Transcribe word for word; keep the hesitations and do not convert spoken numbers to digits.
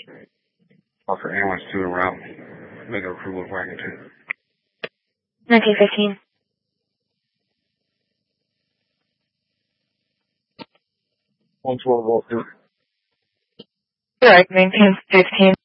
Offer ambulance two en route. Make a approval of wagon two. nineteen fifteen. one twelve, Wolf two. Alright, nineteen fifteen.